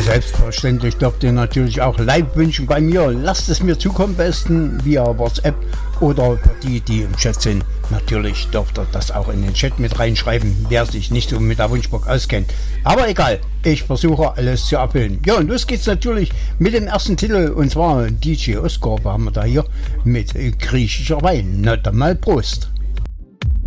Selbstverständlich dürft ihr natürlich auch Live-Wünschen bei mir. Lasst es mir zukommen, besten via WhatsApp oder für die im Chat sind. Natürlich dürft ihr das auch in den Chat mit reinschreiben, wer sich nicht so mit der Wunschbox auskennt. Aber egal, ich versuche alles zu abbilden. Ja, und los geht's natürlich mit dem ersten Titel, und zwar DJ Oscar, haben wir da hier mit griechischer Wein. Na dann mal Prost!